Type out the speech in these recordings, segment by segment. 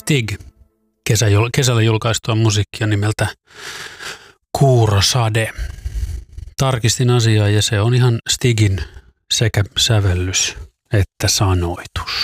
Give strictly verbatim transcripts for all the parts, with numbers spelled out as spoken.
Stig kesä, kesällä julkaistua musiikkia nimeltä Kuurosade. Tarkistin asiaa ja se on ihan Stigin sekä sävellys että sanoitus.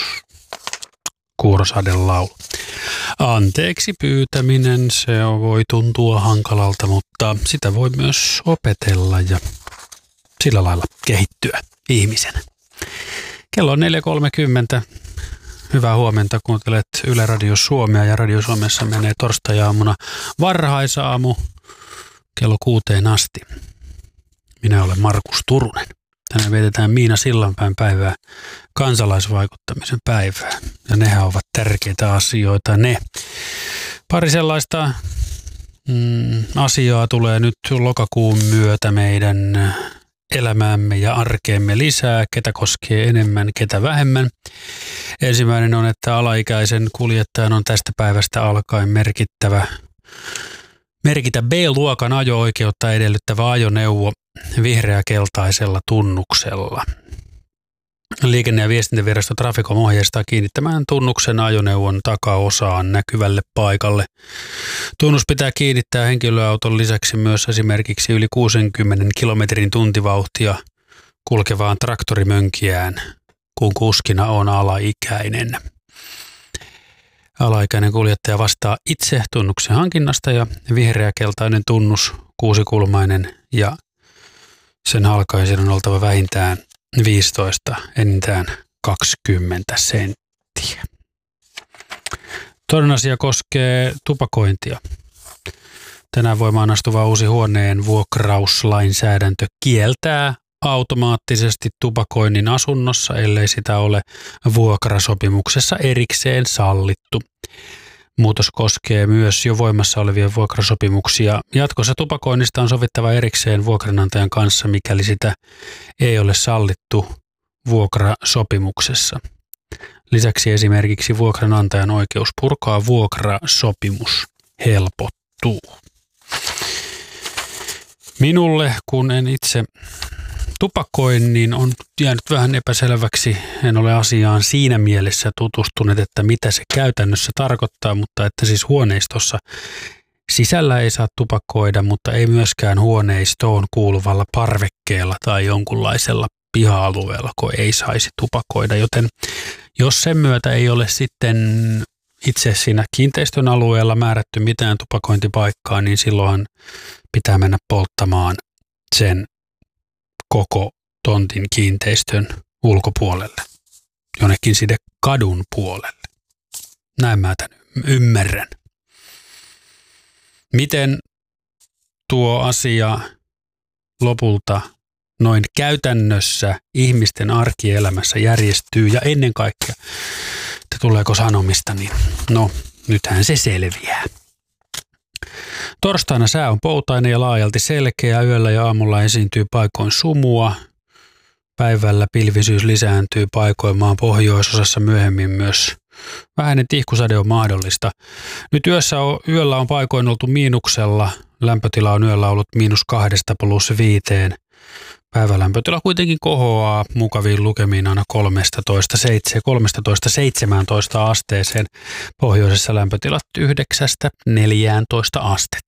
Kuurosaden laulu. Anteeksi pyytäminen, se voi tuntua hankalalta, mutta sitä voi myös opetella ja sillä lailla kehittyä ihmisenä. Kello on neljä kolmekymmentä. Hyvää huomenta, kuuntelet Yle Radio Suomea ja Radio Suomessa menee torstai-aamuna varhaisaamu kello kuuteen asti. Minä olen Markus Turunen. Tänään vietetään Miina Sillanpään päivää, kansalaisvaikuttamisen päivää. Ja nehän ovat tärkeitä asioita ne. Pari sellaista mm, asiaa tulee nyt lokakuun myötä meidän elämäämme ja arkeemme lisää, ketä koskee enemmän, ketä vähemmän. Ensimmäinen on, että alaikäisen kuljettajan on tästä päivästä alkaen merkittävä, merkitä B-luokan ajo-oikeutta edellyttävä ajoneuvo vihreä-keltaisella tunnuksella. Liikenne- ja viestintävirasto Traficom ohjeistaa kiinnittämään tunnuksen ajoneuvon takaosaan näkyvälle paikalle. Tunnus pitää kiinnittää henkilöauton lisäksi myös esimerkiksi yli kuusikymmentä kilometrin tuntivauhtia kulkevaan traktorimönkijään, kun kuskina on alaikäinen. Alaikäinen kuljettaja vastaa itse tunnuksen hankinnasta ja vihreä-keltainen tunnus, kuusikulmainen ja sen halkaisen on oltava vähintään viisitoista, enintään kaksikymmentä senttiä. Toinen asia koskee tupakointia. Tänään voimaan astuva uusi huoneen vuokrauslainsäädäntö kieltää automaattisesti tupakoinnin asunnossa, ellei sitä ole vuokrasopimuksessa erikseen sallittu. Muutos koskee myös jo voimassa olevia vuokrasopimuksia. Jatkossa tupakoinnista on sovittava erikseen vuokranantajan kanssa, mikäli sitä ei ole sallittu vuokrasopimuksessa. Lisäksi esimerkiksi vuokranantajan oikeus purkaa vuokrasopimus helpottuu. Minulle, kun en itse tupakoin, niin on jäänyt vähän epäselväksi. En ole asiaan siinä mielessä tutustunut, että mitä se käytännössä tarkoittaa, mutta että siis huoneistossa sisällä ei saa tupakoida, mutta ei myöskään huoneistoon kuuluvalla parvekkeella tai jonkunlaisella piha-alueella, kun ei saisi tupakoida. Joten jos sen myötä ei ole sitten itse siinä kiinteistön alueella määrätty mitään tupakointipaikkaa, niin silloin pitää mennä polttamaan sen koko tontin kiinteistön ulkopuolelle, jonnekin sinne kadun puolelle. Näin mä tämän ymmärrän. Miten tuo asia lopulta noin käytännössä ihmisten arkielämässä järjestyy ja ennen kaikkea, että tuleeko sanomista, niin no nythän se selviää. Torstaina sää on poutainen ja laajalti selkeä. Yöllä ja aamulla esiintyy paikoin sumua. Päivällä pilvisyys lisääntyy paikoin maan pohjoisosassa, myöhemmin myös vähäinen tihkusade on mahdollista. Nyt yössä on, yöllä on paikoin oltu miinuksella. Lämpötila on yöllä ollut miinus kahdesta plus viiteen. Päivälämpötila kuitenkin kohoaa mukaviin lukemiin aina kolmetoista seitsemäntoista asteeseen. Pohjoisessa lämpötilat yhdeksästä neljääntoista astetta.